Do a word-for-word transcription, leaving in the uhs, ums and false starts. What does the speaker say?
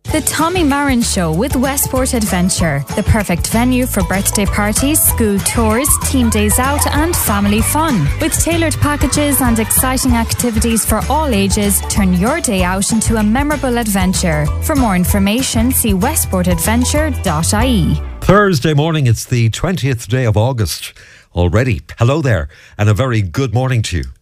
The Tommy Marin Show with Westport Adventure, the perfect venue for birthday parties, school tours, team days out and family fun. With tailored packages and exciting activities for all ages, turn your day out into a memorable adventure. For more information, see westport adventure dot I E. Thursday morning, it's the twentieth day of August already. Hello there and a very good morning to you.